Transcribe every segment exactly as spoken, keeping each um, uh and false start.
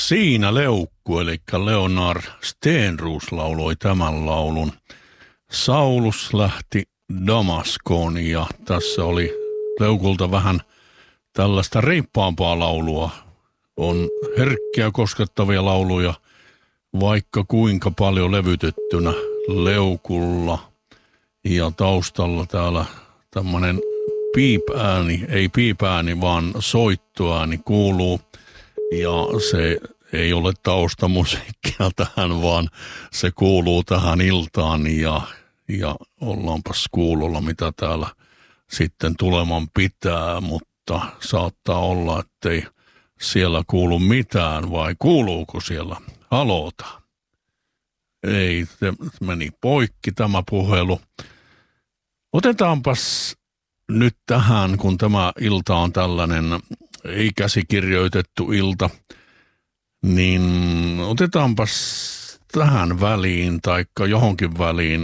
Siinä leukku, eli Leonard Stenroos lauloi tämän laulun. Saulus lähti Damaskoon ja tässä oli leukulta vähän tällaista reippaampaa laulua. On herkkiä koskettavia lauluja, vaikka kuinka paljon levytettynä leukulla. Ja taustalla täällä tämmöinen piipääni, ei piipääni, vaan soittoääni kuuluu. Ja se ei ole taustamusiikkia tähän, vaan se kuuluu tähän iltaan ja, ja ollaanpas kuulolla, mitä täällä sitten tuleman pitää, mutta saattaa olla, ettei siellä kuulu mitään, vai kuuluuko siellä haloota? Ei, se meni poikki tämä puhelu. Otetaanpas nyt tähän, kun tämä ilta on tällainen ei käsikirjoitettu ilta, niin otetaanpas tähän väliin taikka johonkin väliin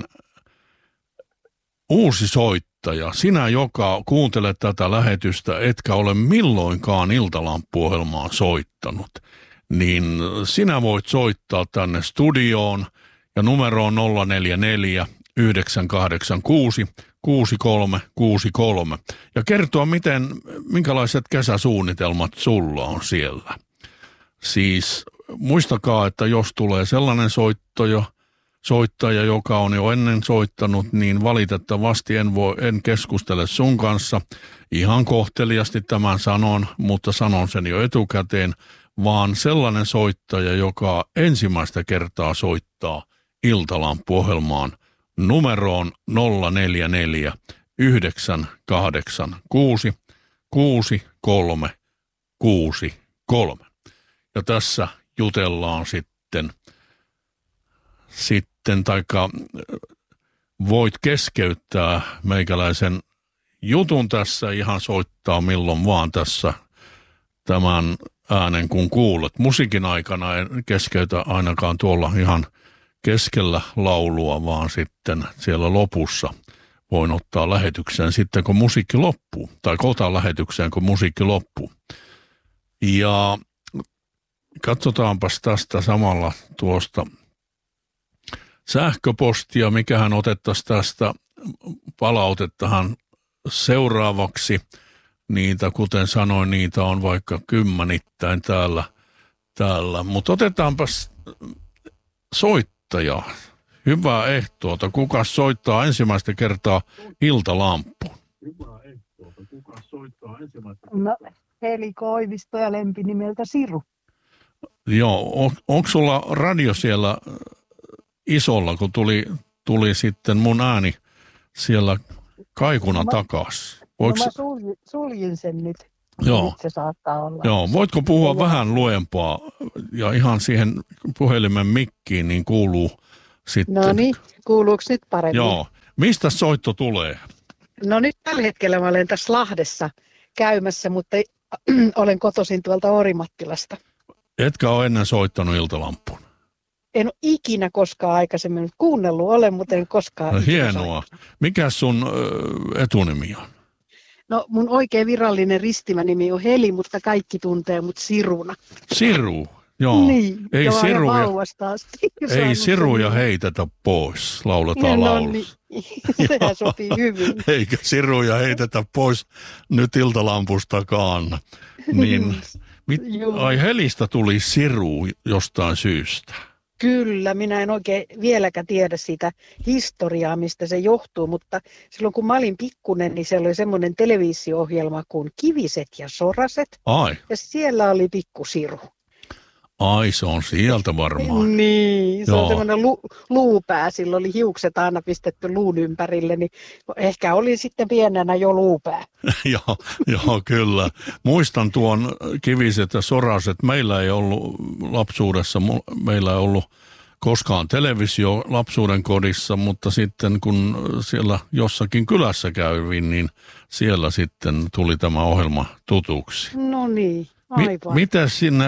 uusi soittaja. Sinä, joka kuuntelet tätä lähetystä, etkä ole milloinkaan Iltalamppu-ohjelmaa soittanut, niin sinä voit soittaa tänne studioon ja numero on nolla neljä neljä yhdeksän kahdeksan kuusi kuusi kolme kuusi kolme ja kertoa, miten, minkälaiset kesäsuunnitelmat sulla on siellä. Siis muistakaa, että jos tulee sellainen soittaja, soittaja, joka on jo ennen soittanut, niin valitettavasti en, voi, en keskustele sun kanssa. Ihan kohteliasti tämän sanon, mutta sanon sen jo etukäteen, vaan sellainen soittaja, joka ensimmäistä kertaa soittaa Iltalamppu-ohjelmaan numeroon nolla neljä neljä yhdeksän kahdeksan kuusi kuusi kolme kuusi kolme. Ja tässä jutellaan sitten, sitten taikka voit keskeyttää meikäläisen jutun tässä, ihan soittaa milloin vaan tässä tämän äänen kun kuulet. Musiikin aikana en keskeytä ainakaan tuolla ihan keskellä laulua, vaan sitten siellä lopussa voin ottaa lähetykseen sitten, kun musiikki loppuu. Tai otan lähetykseen, kun musiikki loppuu. Ja katsotaanpas tästä samalla tuosta sähköpostia, mikähän otettaisiin tästä palautettahan seuraavaksi. Niitä, kuten sanoin, niitä on vaikka kymmenittäin täällä. täällä. Mutta otetaanpas soittaja. Hyvää ehtoota. Kuka soittaa ensimmäistä kertaa Iltalamppuun? Hyvää ehtoota. Kuka soittaa ensimmäistä kertaa? No, Heli Koivisto ja lempinimeltä Siru. Joo, on, onko sulla radio siellä isolla, kun tuli, tuli sitten mun ääni siellä kaikuna no, takas? Voiko... No mä suljin, suljin sen nyt. Joo. Nyt se saattaa olla. Joo, voitko puhua Joo. vähän luempaa ja ihan siihen puhelimen mikkiin, niin kuuluu sitten. No niin, kuuluuko nyt paremmin? Joo. Mistä soitto tulee? No nyt tällä hetkellä mä olen tässä Lahdessa käymässä, mutta olen kotoisin tuolta Orimattilasta. Etkä ole ennen soittanut Iltalamppuun? En ole ikinä koskaan aikaisemmin nyt kuunnellut olen, mutta en koskaan no, hienoa. Mikä sun ö, etunimi on? No mun oikein virallinen ristimänimi on Heli, mutta kaikki tuntee mut Siruna. Siru, joo. Niin, ei joo, siruja, ei siruja heitetä pois, lauletaan no, laulussa. Niin. Sehän sopii hyvin. Eikä siruja heitetä pois nyt Iltalampustakaan. Niin, mit, ai Helistä tuli Siru jostain syystä. Kyllä, minä en oikein vieläkään tiedä siitä historiaa, mistä se johtuu, mutta silloin kun mä olin pikkunen, niin siellä oli semmoinen televisio-ohjelma kuin Kiviset ja Soraset. Ai. Ja siellä oli pikku Siru. Ai, se on sieltä varmaan. Niin, se Joo. on semmoinen lu, luupää, sillä oli hiukset aina pistetty luun ympärille, niin ehkä oli sitten pienenä jo luupää. joo, joo, kyllä. Muistan tuon Kiviset ja Soraset. Meillä ei ollut lapsuudessa, meillä ei ollut koskaan televisio lapsuuden kodissa, mutta sitten kun siellä jossakin kylässä kävin, niin siellä sitten tuli tämä ohjelma tutuksi. No niin, aivan. Mi- miten sinne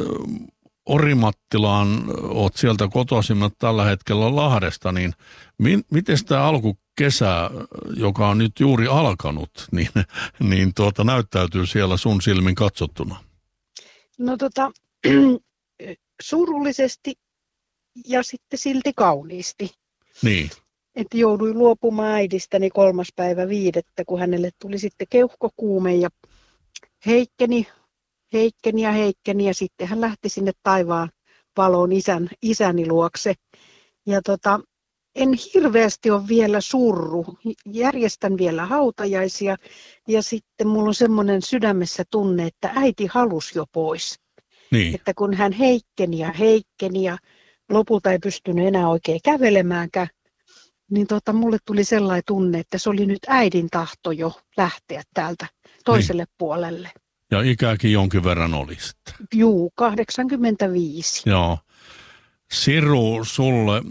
Orimattilaan, oot sieltä kotoisimmat tällä hetkellä Lahdesta, niin mi- miten tämä alkukesä, joka on nyt juuri alkanut, niin, niin tuota, näyttäytyy siellä sun silmin katsottuna? No tota, surullisesti ja sitten silti kauniisti. Niin. Että jouduin luopumaan äidistäni kolmas päivä viidettä, kun hänelle tuli sitten keuhkokuume ja heikkeni, heikkeni ja heikkeni ja sitten hän lähti sinne taivaan valoon isän, isäni luokse. Ja tota, en hirveästi ole vielä surru. Järjestän vielä hautajaisia ja sitten mulla on semmoinen sydämessä tunne, että äiti halusi jo pois. Niin. Että kun hän heikkeni ja heikkeni ja lopulta ei pystynyt enää oikein kävelemäänkään, niin tota, mulle tuli sellainen tunne, että se oli nyt äidin tahto jo lähteä täältä toiselle niin. puolelle. Ja ikäkin jonkin verran oli sitten. Juu, kahdeksankymmentäviisi. Joo. Siru, sulle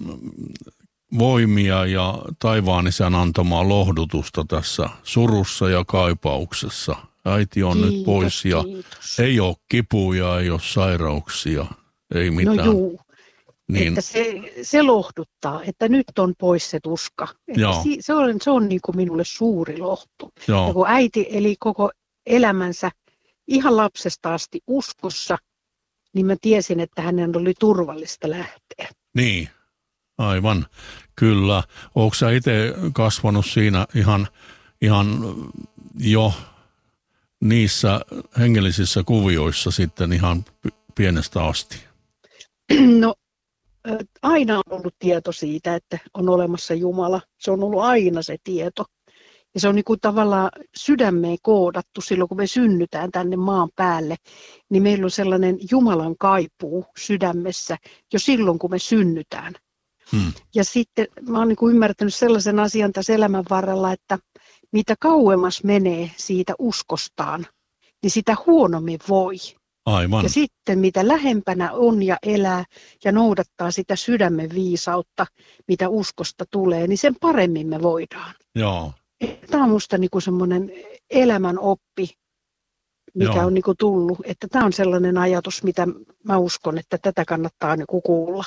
voimia ja taivaan isän antamaa lohdutusta tässä surussa ja kaipauksessa. Äiti on kiitos, nyt pois ja kiitos. Ei ole kipuja, ei ole sairauksia, ei mitään. No juu. Niin. Että se, se lohduttaa, että nyt on pois se tuska. Että si, se on, se on niin kuin minulle suuri lohtu. Joo. Ja kun äiti eli koko elämänsä ihan lapsesta asti uskossa, niin mä tiesin, että hänen oli turvallista lähteä. Niin, aivan. Kyllä. Oletko sä itse kasvanut siinä ihan, ihan jo niissä hengellisissä kuvioissa sitten ihan pienestä asti? No. Aina on ollut tieto siitä, että on olemassa Jumala. Se on ollut aina se tieto. Ja se on niin kuin tavallaan sydämeen koodattu silloin, kun me synnytään tänne maan päälle. Niin meillä on sellainen Jumalan kaipuu sydämessä jo silloin, kun me synnytään. Hmm. Ja sitten mä oon niin kuin ymmärtänyt sellaisen asian tässä elämän varrella, että mitä kauemmas menee siitä uskostaan, niin sitä huonommin voi. Aivan. Ja sitten mitä lähempänä on ja elää ja noudattaa sitä sydämen viisautta, mitä uskosta tulee, niin sen paremmin me voidaan. Joo. Tämä on minusta niinku semmoinen elämän oppi, mikä Joo. on niinku tullut. Että tämä on sellainen ajatus, mitä mä uskon, että tätä kannattaa niinku kuulla.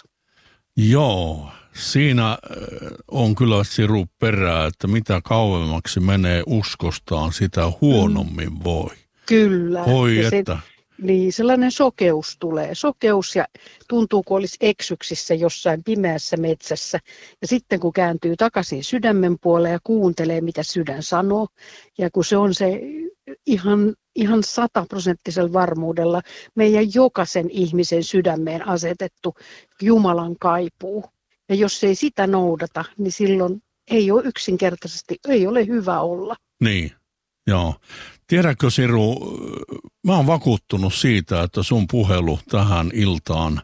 Joo, siinä on kyllä Siru perää, että mitä kauemmaksi menee uskostaan, sitä huonommin mm. voi. Kyllä. Voi ja että... Se... Niin, sellainen sokeus tulee. Sokeus ja tuntuu, kun olisi eksyksissä jossain pimeässä metsässä. Ja sitten kun kääntyy takaisin sydämen puoleen ja kuuntelee, mitä sydän sanoo. Ja kun se on se ihan, ihan sataprosenttisella varmuudella meidän jokaisen ihmisen sydämeen asetettu Jumalan kaipuu. Ja jos ei sitä noudata, niin silloin ei ole yksinkertaisesti, ei ole hyvä olla. Niin, joo. Tiedätkö Siru, mä oon vakuuttunut siitä, että sun puhelu tähän iltaan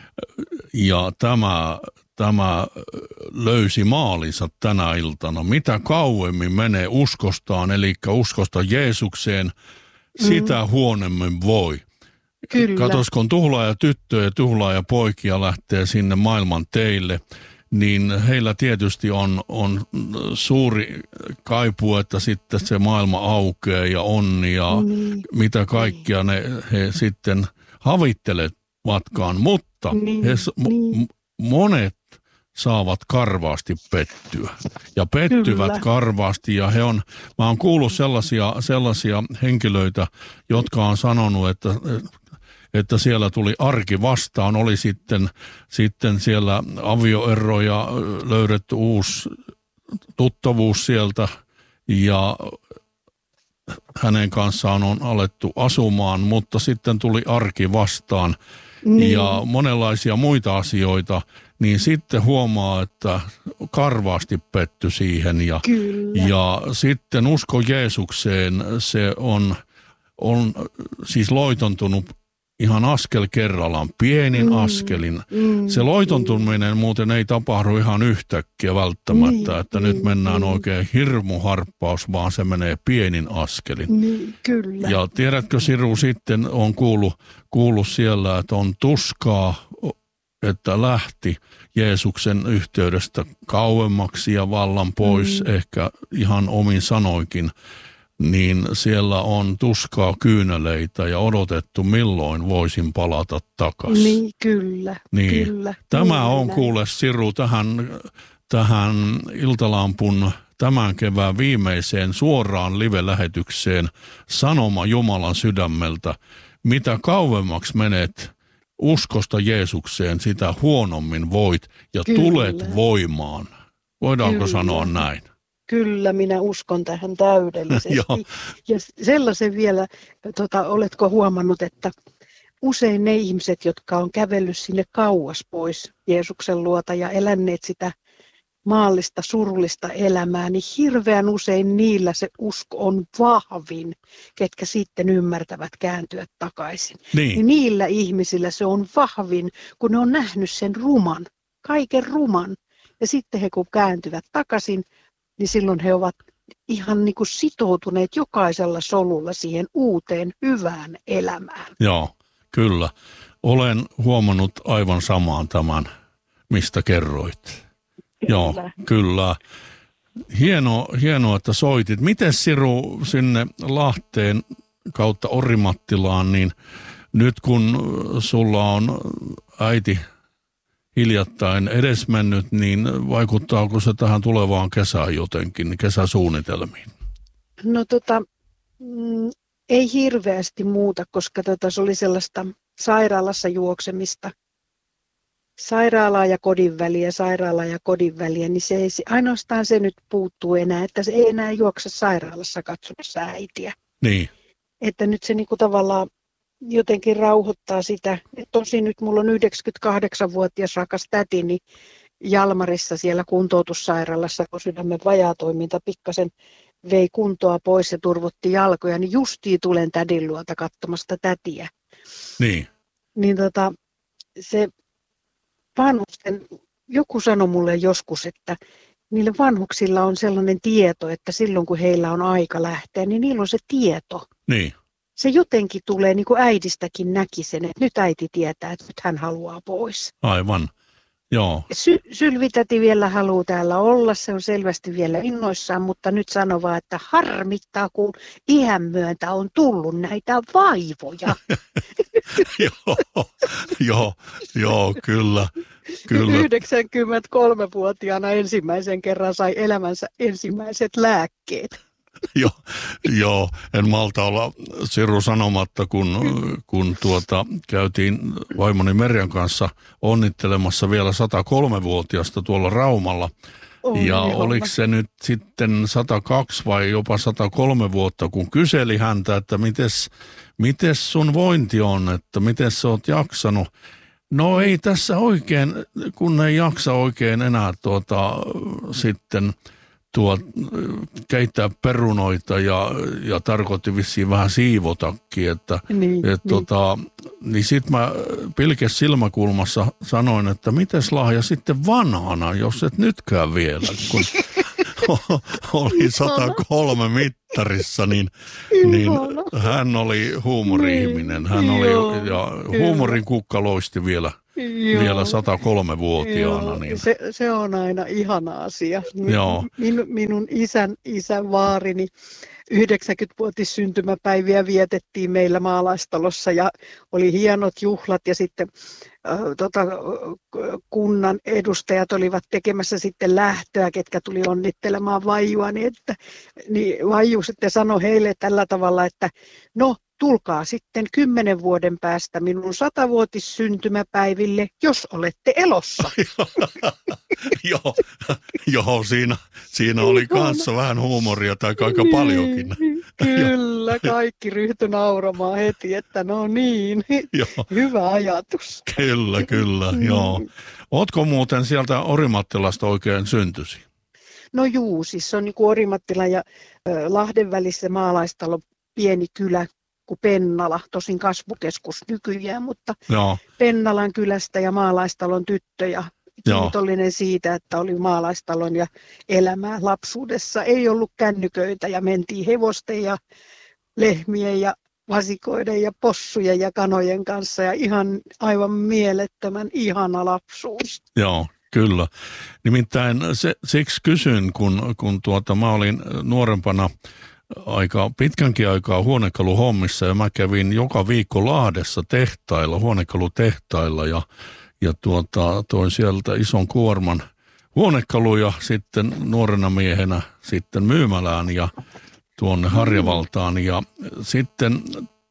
ja tämä, tämä löysi maalinsa tänä iltana. Mitä kauemmin menee uskostaan, eli uskosta Jeesukseen, sitä mm. huonommin voi. Kyllä. Katos, kun tuhlaaja tyttöjä ja tuhlaaja poikia lähtee sinne maailman teille, niin heillä tietysti on, on suuri kaipuu, että sitten se maailma aukeaa ja onni ja niin. mitä kaikkia ne he sitten havittelevatkaan. Mutta niin. he, niin. monet saavat karvaasti pettyä ja pettyvät Kyllä. karvaasti ja he on, mä oon kuullut sellaisia, sellaisia henkilöitä, jotka on sanonut, että että siellä tuli arki vastaan, oli sitten, sitten siellä avioero ja löydetty uusi tuttavuus sieltä ja hänen kanssaan on alettu asumaan, mutta sitten tuli arki vastaan niin. ja monenlaisia muita asioita, niin sitten huomaa, että karvaasti petty siihen ja, ja sitten usko Jeesukseen, se on, on siis loitontunut ihan askel kerrallaan, pienin mm, askelin. Mm, se loitontuminen mm. muuten ei tapahdu ihan yhtäkkiä välttämättä, mm, että mm, nyt mennään mm. oikein hirmuharppaus, vaan se menee pienin askelin. Mm, kyllä. Ja tiedätkö Siru, sitten on kuullut, kuullut siellä, että on tuskaa, että lähti Jeesuksen yhteydestä kauemmaksi ja vallan pois, mm. ehkä ihan omin sanoikin. Niin siellä on tuskaa kyyneleitä ja odotettu, milloin voisin palata takaisin. Niin, kyllä, niin. kyllä. Tämä niin, on näin. kuule Siru tähän, tähän Iltalampun tämän kevään viimeiseen suoraan live-lähetykseen sanoma Jumalan sydämeltä. Mitä kauemmaksi menet uskosta Jeesukseen, sitä huonommin voit ja Kyllä. tulet voimaan. Voidaanko Kyllä. sanoa näin? Kyllä, minä uskon tähän täydellisesti. Ja sellaisen vielä, tota, oletko huomannut, että usein ne ihmiset, jotka on kävellyt sinne kauas pois Jeesuksen luota ja eläneet sitä maallista, surullista elämää, niin hirveän usein niillä se usko on vahvin, ketkä sitten ymmärtävät kääntyä takaisin. Niin. Niin niillä ihmisillä se on vahvin, kun ne on nähnyt sen ruman, kaiken ruman. Ja sitten he kun kääntyvät takaisin, niin silloin he ovat ihan niin kuin sitoutuneet jokaisella solulla siihen uuteen hyvään elämään. Joo, kyllä. Olen huomannut aivan samaan tämän, mistä kerroit. Kyllä. Joo, kyllä. Hieno, hienoa, että soitit. Miten Siru sinne Lahteen kautta Orimattilaan, niin nyt kun sulla on äiti hiljattain edesmennyt, niin vaikuttaako se tähän tulevaan kesään jotenkin, kesäsuunnitelmiin? No tota, mm, ei hirveästi muuta, koska tota, se oli sellaista sairaalassa juoksemista. Sairaalaa ja kodin väliä, sairaalaa ja kodin väliä, niin se ei, ainoastaan se nyt puuttuu enää, että se ei enää juokse sairaalassa katsomassa äitiä. Niin. Että nyt se niinku tavallaan jotenkin rauhoittaa sitä. Et tosin nyt mulla on yhdeksänkymmentäkahdeksanvuotias rakas tätini Jalmarissa siellä kuntoutussairaalassa, kun sydämen vajaatoiminta pikkasen vei kuntoa pois ja turvotti jalkoja, niin justiin tulen tädin luota katsomasta tätiä. Niin. Niin tota, se vanhusten, joku sanoi mulle joskus, että niillä vanhuksilla on sellainen tieto, että silloin kun heillä on aika lähteä, niin niillä on se tieto. Niin. Se jotenkin tulee, niin kuin äidistäkin näki sen, että nyt äiti tietää, että nyt hän haluaa pois. Aivan, joo. Sy- Sylvitäti vielä haluaa täällä olla, se on selvästi vielä innoissaan, mutta nyt sanoo vaan, että harmittaa, kun iän myöntä on tullut näitä vaivoja. joo, joo, joo, kyllä. Kyllä. yhdeksänkymmentäkolmevuotiaana ensimmäisen kerran sai elämänsä ensimmäiset lääkkeet. Joo, joo, en malta olla Siru sanomatta, kun, kun tuota, käytiin vaimoni Merjan kanssa onnittelemassa vielä sata kolmevuotiasta tuolla Raumalla. On, ja niin oliko on. se nyt sitten sata kaksi vai jopa sata kolme vuotta, kun kyseli häntä, että mites, mites sun vointi on, että miten sä oot jaksanut. No ei tässä oikein, kun ei jaksa oikein enää tuota, sitten tuo, keittää perunoita ja, ja tarkoitti vissiin vähän siivotakin, että Niin, et, niin. tota, niin sitten mä pilkes silmäkulmassa sanoin, että mites Lahja sitten vanhana, jos et nytkään vielä, kun oli sata kolme mittarissa, niin, niin hän oli huumori-ihminen, hän oli, ja huumorin kukka loisti vielä. Joo. Vielä sata kolme-vuotiaana. Joo, niin. se, se on aina ihana asia. Joo. Min, minun isän, isän vaarini yhdeksänkymmenvuotis syntymäpäiviä vietettiin meillä maalaistalossa ja oli hienot juhlat ja sitten äh, tota, kunnan edustajat olivat tekemässä sitten lähtöä, ketkä tuli onnittelemaan Vaijua, niin, että, niin Vaiju sitten sanoi heille tällä tavalla, että no, tulkaa sitten kymmenen vuoden päästä minun satavuotis syntymäpäiville, jos olette elossa. joo, joo, siinä, siinä oli kanssa vähän huumoria tai aika niin, paljonkin. Kyllä, kaikki ryhtyi nauramaan heti, että no niin, hyvä ajatus. Kyllä, kyllä, joo. Ootko muuten sieltä Orimattilasta oikein syntysi? No juu, siis se on niin kuin Orimattilan ja ö, Lahden välissä maalaistalo, pieni kylä kuin Pennala, tosin kasvukeskus nykyään, mutta Joo. Pennalan kylästä ja maalaistalon tyttö ja kiitollinen siitä, että oli maalaistalon ja elämää lapsuudessa. Ei ollut kännyköitä ja mentiin hevosten ja lehmien ja vasikoiden ja possujen ja kanojen kanssa ja ihan aivan mielettömän ihana lapsuus. Joo. Kyllä. Nimittäin se, siksi kysyn, kun, kun tuota, mä olin nuorempana aika pitkänkin aikaa huonekaluhommissa ja mä kävin joka viikko Lahdessa tehtailla, huonekalutehtailla ja, ja tuota, toin sieltä ison kuorman huonekaluja sitten nuorena miehenä sitten myymälään ja tuonne Harjavaltaan ja sitten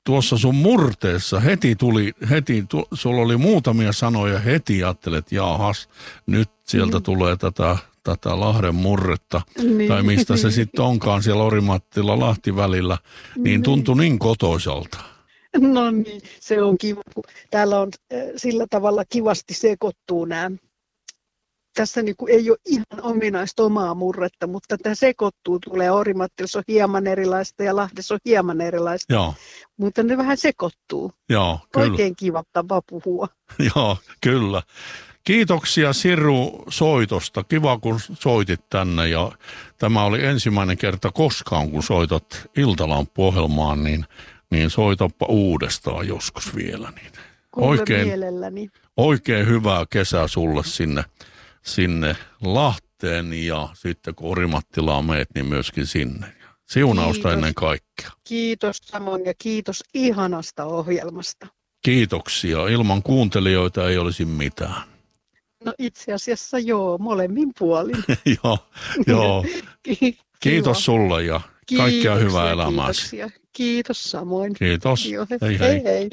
tuossa sun murteessa heti tuli, heti, tu, sulla oli muutamia sanoja, heti ajattelet, että jaahas, nyt sieltä mm. tulee tätä, tätä Lahden murretta, niin. tai mistä se sitten onkaan siellä Orimattila Lahti välillä, niin, niin tuntui niin kotoisalta. No niin, se on kiva, kun täällä on sillä tavalla kivasti sekoittuu nämä. Tässä niin kuin ei ole ihan ominaista omaa murretta, mutta tämä sekoittuu, tulee Orimattilassa on hieman erilaista ja Lahdessa on hieman erilaista, Joo. mutta ne vähän sekoittuu. Joo, kyllä. Oikein kiva tapa puhua. Joo, kyllä. Kiitoksia Siru soitosta. Kiva, kun soitit tänne ja tämä oli ensimmäinen kerta koskaan, kun soitat Iltalamppu-ohjelmaan, niin, niin soitapa uudestaan joskus vielä. Niin. Oikein, mielelläni. Oikein hyvää kesää sulle sinne. sinne Lahteen ja sitten kun Orimattilaan meet, niin myöskin sinne. Siunausta kiitos. Ennen kaikkea. Kiitos samoin ja kiitos ihanasta ohjelmasta. Kiitoksia. Ilman kuuntelijoita ei olisi mitään. No itse asiassa joo, molemmin puolin. joo, joo. Kiitos sulle ja kaikkea hyvää elämääsi. Kiitoksia. Kiitos samoin. Kiitos. Joo, hei, hei hei. hei.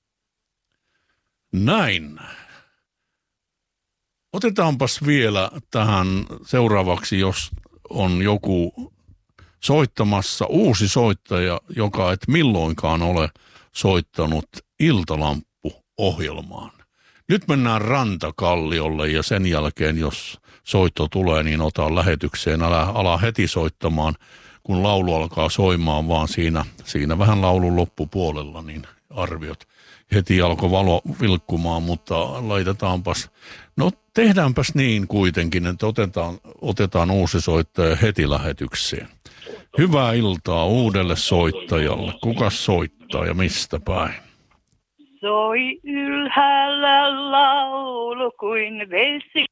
Näin. Otetaanpas vielä tähän seuraavaksi, jos on joku soittamassa, uusi soittaja, joka et milloinkaan ole soittanut Iltalamppu-ohjelmaan. Nyt mennään Rantakalliolle ja sen jälkeen, jos soitto tulee, niin ota lähetykseen. Älä ala heti soittamaan, kun laulu alkaa soimaan, vaan siinä, siinä vähän laulun loppupuolella niin arviot. Heti alkoi valo vilkkumaan, mutta laitetaanpas. No tehdäänpäs niin kuitenkin, että otetaan, otetaan uusi soittaja heti lähetykseen. Hyvää iltaa uudelle soittajalle. Kuka soittaa ja mistä päin? Soi ylhäällä laulu kuin vesi